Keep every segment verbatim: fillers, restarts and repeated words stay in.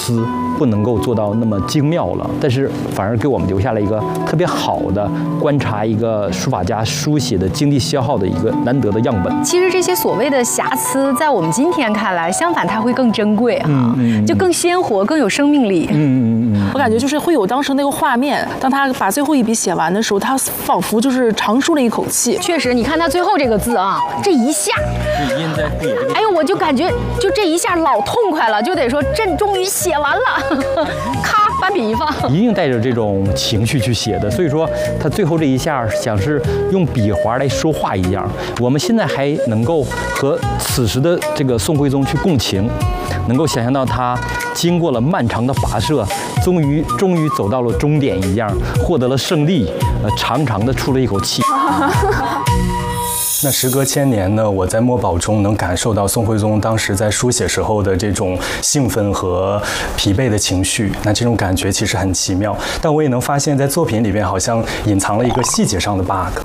思不能够做到那么精妙了，但是反而给我们留下了一个特别好的观察一个书法家书写的精力消耗的一个难得的样本。 其实这些所谓的瑕疵，在我们今天看来，相反它会更珍贵啊，嗯嗯、就更鲜活，更有生命力。 嗯嗯嗯， 我感觉就是会有当时那个画面，当他把最后一笔写完的时候，他仿佛就是长舒了一口气。 确实，你看他最后这个字啊，这一下， 印在笔这个， 哎呦，我就感觉就这一下老痛快了，就得说朕终于写完了，咔，把笔一放， 一定带着这种情绪去写的。所以说，他最后这一下像是用笔划来说话一样。我们现在还能够和此时的这个宋徽宗去共情，能够想象到他经过了漫长的跋涉，终于终于走到了终点一样，获得了胜利，呃，长长的出了一口气。 那时隔千年呢，我在墨宝中能感受到宋徽宗当时在书写时候的这种兴奋和疲惫的情绪，那这种感觉其实很奇妙。但我也能发现，在作品里边好像隐藏了一个细节上的 bug。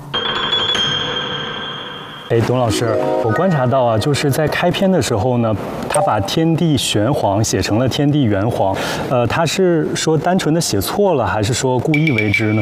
哎，董老师，我观察到啊，就是在开篇的时候呢，他把天地玄黄写成了天地元黄，呃，他是说单纯的写错了，还是说故意为之呢？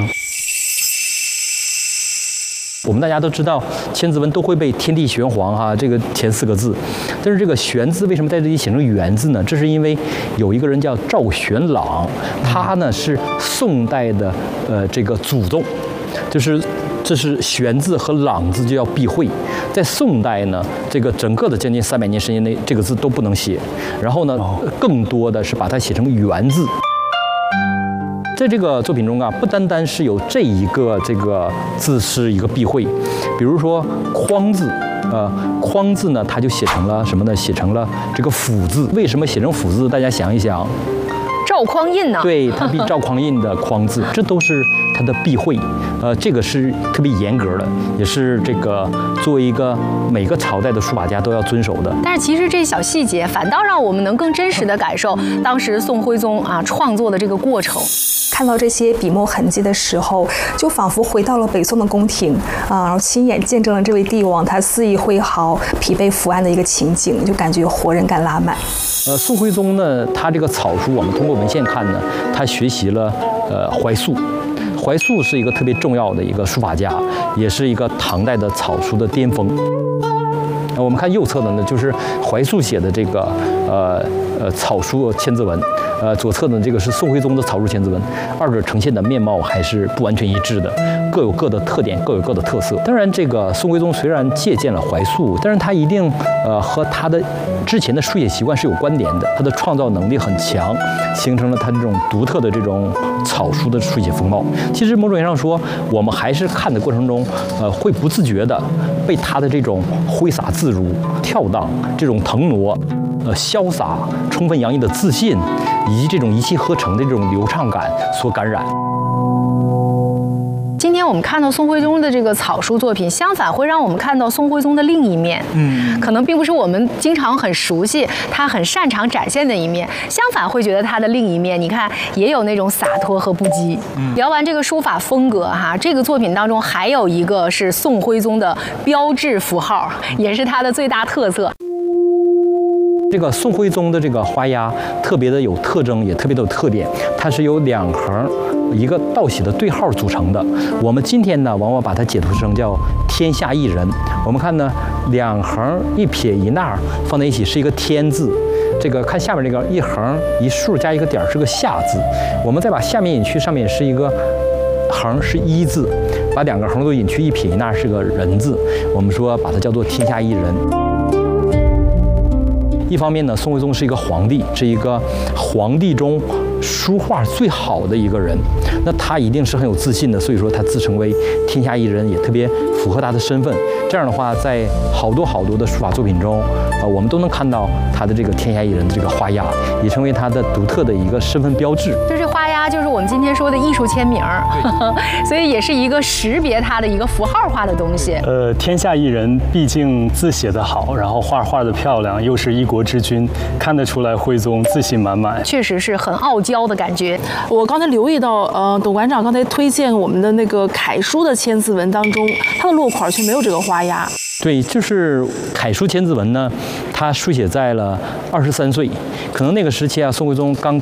我们大家都知道，千字文都会背天地玄黄哈、啊、这个前四个字，但是这个玄字为什么在这里写成元字呢？这是因为有一个人叫赵玄朗，他呢是宋代的呃这个祖宗，就是这是玄字和朗字就要避讳。在宋代呢，这个整个的将近三百年时间内，这个字都不能写，然后呢，更多的是把它写成元字。在这个作品中啊，不单单是有这一个这个字是一个避讳，比如说匡字，呃，匡字呢，它就写成了什么呢？写成了这个辅字。为什么写成辅字？大家想一想， 赵匡胤呢？ 对，它比赵匡胤的匡字，这都是它的避讳。呃，这个是特别严格的，也是这个作为一个每个朝代的书法家都要遵守的。 但是其实这小细节反倒让我们能更真实的感受当时宋徽宗啊创作的这个过程。 看到这些笔墨痕迹的时候，就仿佛回到了北宋的宫廷啊，然后亲眼见证了这位帝王他肆意挥毫、疲惫伏案的一个情景，就感觉活人感拉满。 呃，宋徽宗呢，他这个草书，我们通过文献看呢，他学习了呃怀素。怀素是一个特别重要的一个书法家，也是一个唐代的草书的巅峰。那我们看右侧的呢，就是怀素写的这个呃呃草书千字文，呃左侧呢这个是宋徽宗的草书千字文，二者呈现的面貌还是不完全一致的，各有各的特点，各有各的特色。当然，这个宋徽宗虽然借鉴了怀素，但是他一定呃和他的之前的书写习惯是有关联的，他的创造能力很强，形成了他这种独特的这种草书的书写风貌。其实某种意义上说，我们还是看的过程中，呃会不自觉的被他的这种挥洒自如、跳荡、这种腾挪、呃潇洒、充分洋溢的自信，以及这种一气呵成的这种流畅感所感染。 今天我们看到宋徽宗的这个草书作品，相反会让我们看到宋徽宗的另一面。嗯，可能并不是我们经常很熟悉、他很擅长展现的一面，相反会觉得他的另一面，你看也有那种洒脱和不羁。嗯，聊完这个书法风格哈，这个作品当中还有一个是宋徽宗的标志符号，也是他的最大特色。 这个宋徽宗的这个花押特别的有特征，也特别的有特点，它是由两横一个倒写的对号组成的。我们今天呢，往往把它解读成叫天下一人。我们看呢，两横一撇一捺放在一起是一个天字，这个看下面这个一横一竖加一个点是个下字。我们再把下面隐去，上面是一个横是一字，把两个横都隐去，一撇一捺是个人字。我们说把它叫做天下一人。一方面呢，宋徽宗是一个皇帝，是一个皇帝中书画最好的一个人，那他一定是很有自信的，所以说他自称为天下一人，也特别符合他的身份。这样的话，在好多好多的书法作品中，呃，我们都能看到他的这个天下一人的这个花押，也成为他的独特的一个身份标志。 就这花押，就是我们今天说的艺术签名，所以也是一个识别他的一个符号化的东西。 呃，天下一人，毕竟字写得好，然后画画的漂亮，又是一国之君，看得出来徽宗自信满满， 确实是很傲娇的感觉。 我刚才留意到，呃，董馆长刚才推荐我们的那个楷书的千字文当中，它的落款却没有这个花押。 对，就是楷书千字文呢，它书写在了二十三岁，可能那个时期啊，宋徽宗刚